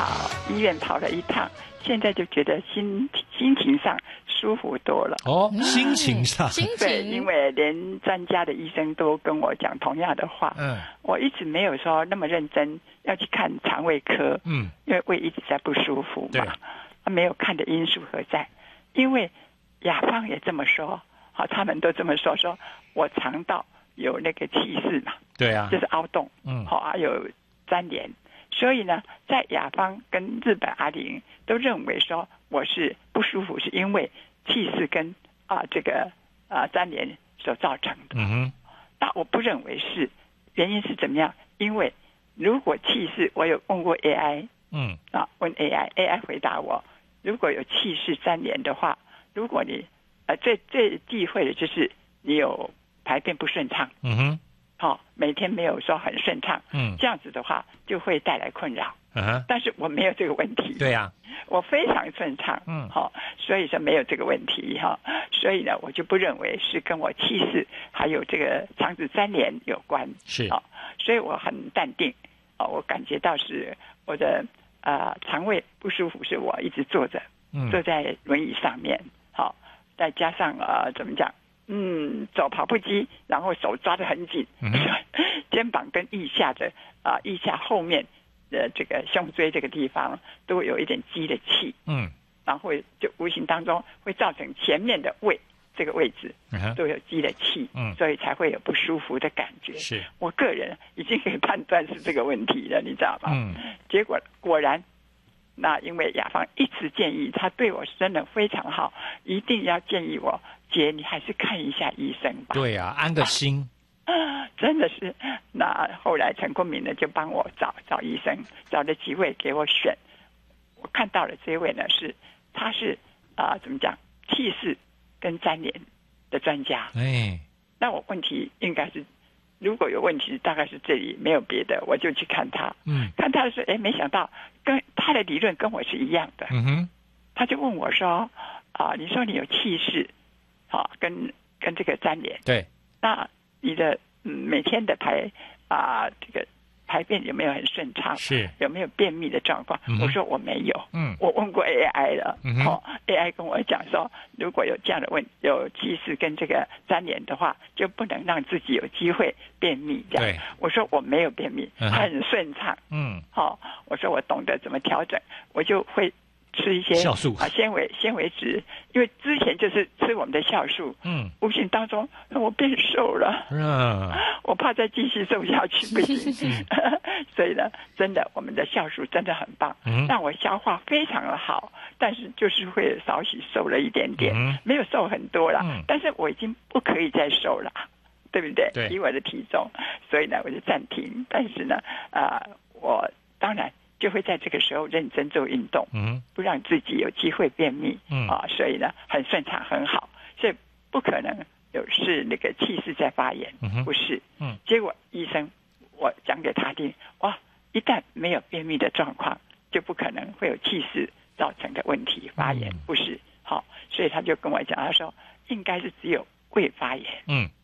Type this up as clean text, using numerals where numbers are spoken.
医院跑了一趟，现在就觉得心情上舒服多了。 心情上， 对，因为连专家的医生都跟我讲同样的话。我一直没有说那么认真要去看肠胃科，因为胃一直在不舒服嘛，没有看的因素何在？因为雅芳也这么说，他们都这么说，说我肠道有那个气室嘛， 对啊， 就是凹洞，还有粘连，所以呢，在雅芳跟日本阿里都认为说我是不舒服，是因为气室跟这个粘连所造成的。那我不认为是，原因是怎么样？因为如果气室，我有问过 AI，问 AI 回答我，如果有气室粘连的话，如果你最忌讳的就是你有排便不顺畅，每天没有说很顺畅，这样子的话就会带来困扰。但是我没有这个问题， 对呀， 我非常顺畅，所以说没有这个问题所以呢，我就不认为是跟我气室还有这个肠子粘连有关， 是所以我很淡定，我感觉到是我的肠胃不舒服，是我一直坐在轮椅上面，再加上怎么讲？走跑步机，然后手抓得很紧，肩膀跟腋下后面的这个胸椎这个地方都有一点积的气，然后就无形当中会造成前面的胃这个位置都有积的气，所以才会有不舒服的感觉。是我个人已经可以判断是这个问题了，你知道吗？结果果然。那因为雅芳一直建议，他对我真的非常好，一定要建议我姐，你还是看一下医生吧。 对啊，安个心。 真的是。那后来陈坤明呢就帮我找医生，找了几位给我选。我看到了这位呢他是怎么讲，气室跟粘连的专家。那我问题应该是。如果有问题，大概是这里没有别的，我就去看他。看他的时候，没想到跟他的理论跟我是一样的。他就问我说：“你说你有气室，跟这个粘连，对，那你的每天的这个排便有没有很顺畅？是有没有便秘的状况？”我说我没有。我问过 AI 了。AI 跟我讲说，如果有这样的有气室跟这个粘连的话，就不能让自己有机会便秘。这样，我说我没有便秘，很顺畅。我说我懂得怎么调整，我就会吃一些酵素纤维质，因为之前就是吃我们的酵素，无形当中我变瘦了，我怕再继续瘦下去不行，所以呢，真的我们的酵素真的很棒，让我消化非常的好，但是就是会少许瘦了一点点，没有瘦很多了，但是我已经不可以再瘦了，对不对？以我的体重，所以呢我就暂停，但是呢我当然就会在这个时候认真做运动，不让自己有机会便秘，所以呢很顺畅很好，所以不可能是那个气室在发炎，不是，结果医生我讲给他听，哇，一旦没有便秘的状况，就不可能会有气室造成的问题发炎，不是，所以他就跟我讲，他说应该是只有胃发炎，